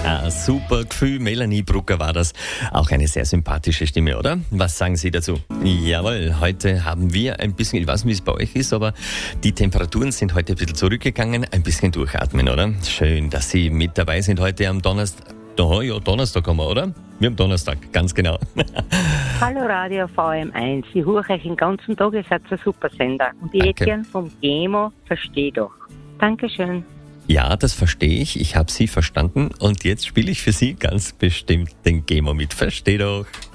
Ein super Gefühl. Melanie Brucker war das. Auch eine sehr sympathische Stimme, oder? Was sagen Sie dazu? Jawohl, heute haben wir ein bisschen, ich weiß nicht, wie es bei euch ist, aber die Temperaturen sind heute ein bisschen zurückgegangen. Ein bisschen durchatmen, oder? Schön, dass Sie mit dabei sind heute am Donnerstag. Ja, Donnerstag haben wir, oder? Wir haben Donnerstag, ganz genau. Hallo Radio VM1, ich höre euch den ganzen Tag, ihr seid ein super Sender. Und ich hätte gern vom Gemo, versteh doch. Dankeschön. Ja, das verstehe ich. Ich habe Sie verstanden und jetzt spiele ich für Sie ganz bestimmt den Gemo mit. Versteh doch.